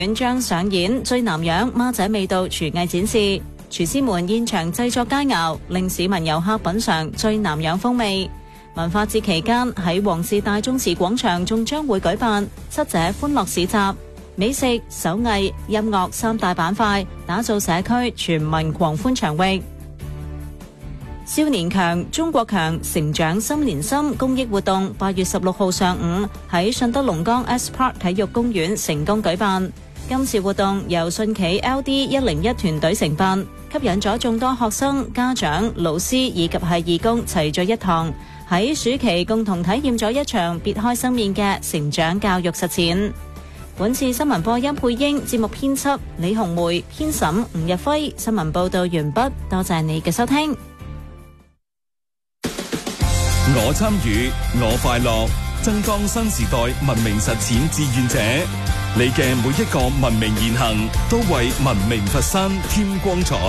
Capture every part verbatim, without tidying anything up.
將上演最南洋孖仔味道廚藝展示，廚師們現場製作佳肴，令市民遊客品嘗最南洋風味。文化節期間喺皇氏大宗祠廣場仲將會舉辦七姐歡樂市集，美食、手藝、音樂三大板塊，打造社區全民狂歡場域。少年強中國強成長心連心公益活動八月十六號上午喺順德龍崗 S Park 體育公園成功舉辦。今次活動由順企 L D 一零一團隊承辦，吸引咗眾多學生、家長、老師以及係義工齊聚一堂，喺暑期共同體驗咗一場別開生面嘅成長教育實踐。本次新聞播音配音節目編輯李紅梅，編審吳日輝，新聞報道完畢，多謝你嘅收聽。 我參與，我快樂，增光新時代文明實踐志願者。你嘅每一個文明言行，都為文明佛山添光彩。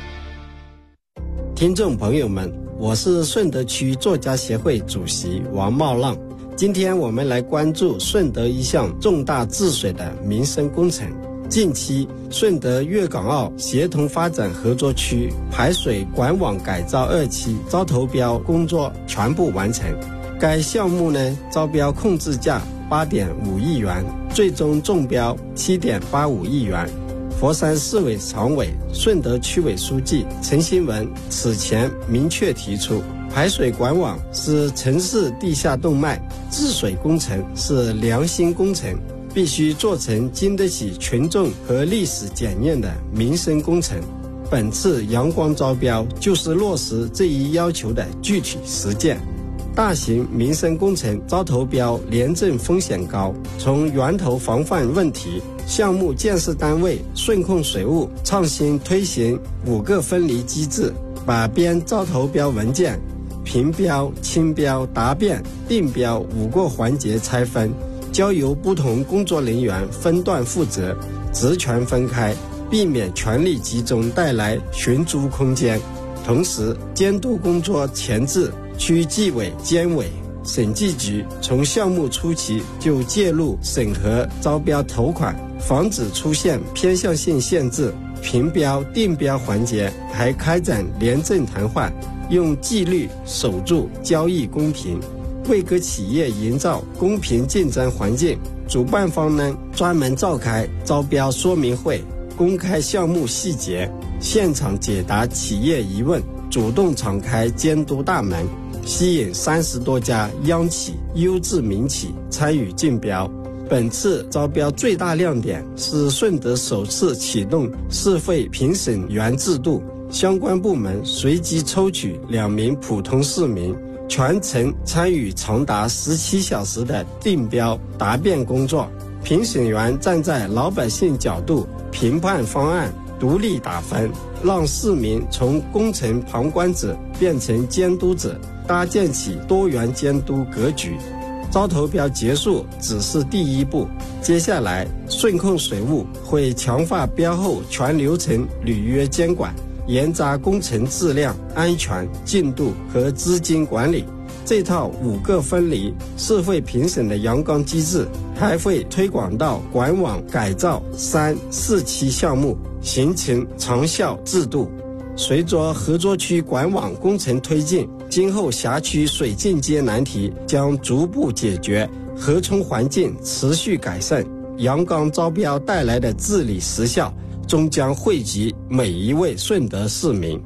聽眾朋友們，我是順德區作家協會主席王茂浪。今天我們來關注順德一項重大治水的民生工程。近期，順德粵港澳協同發展合作區排水管網改造二期招投標工作全部完成。該項目呢，招標控制價八點五億元，最終中標七點八五億元。佛山市委常委、順德區委書記陳新文此前明確提出，排水管網是城市地下動脈，治水工程是良心工程，必須做成經得起群眾和歷史檢驗的民生工程。本次陽光招標就是落實這一要求的具體實踐。大型民生工程招投標廉政風險高，從源頭防範問題，項目建設單位順控水務創新推行五個分離機制，把編招投標文件評標、清標、答辯、定標五個環節拆分，交由不同工作人員分段負責，職權分開，避免權力集中帶來尋租空間。同時，監督工作前置，區紀委、監委、審計局從項目初期就介入審核招標投款，防止出現偏向性限制。評標、定標環節還開展廉政談話，用紀律守住交易公平，為各企業營造公平競爭環境。主辦方呢，專門召開招標說明會，公開項目細節，現場解答企業疑問，主動敞開監督大門，吸引三十多家央企、優質民企參與競標。本次招標最大亮點是順德首次啟動市費評審員制度，相關部門隨機抽取兩名普通市民，全程參與長達十七小時的定標答辯工作。評審員站在老百姓角度評判方案，獨立打分，讓市民從工程旁觀者變成監督者，搭建起多元監督格局。招投標結束只是第一步，接下來順控水務會強化標後全流程履約監管，嚴查工程質量、安全、進度和資金管理。這套五個分離市費評審的陽光機制還會推廣到管網改造三四期項目，形成長效制度。隨着合作區管網工程推進，今後轄區水進階難題將逐步解決，河涌環境持續改善，陽光招標帶來的治理實效終將惠及每一位順德市民。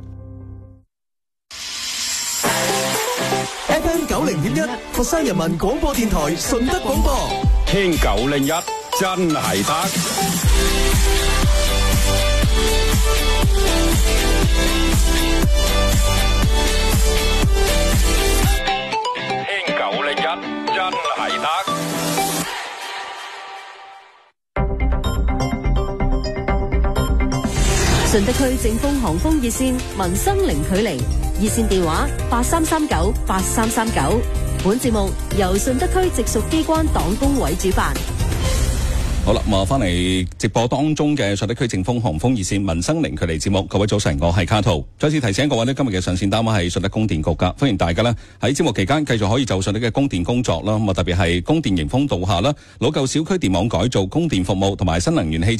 F M 九零點一佛山人民廣播電台順德廣播， 聽九零一真係得。 順德區正豐航空熱線民生零距離，熱線電話八三三九八三三九。本節目由順德區直屬機關黨工委主辦。 好啦，咁啊，翻嚟直播當中嘅順德區政風寒風熱線民生零距離節目，各位早晨，我係卡圖。再次提醒各位呢，今日嘅上線單位係順德供電局噶，歡迎大家呢喺節目期間繼續可以就順德嘅供電工作啦，咁啊特別係供電迎峰導下啦，老舊小區電網改造、供電服務同埋新能源汽車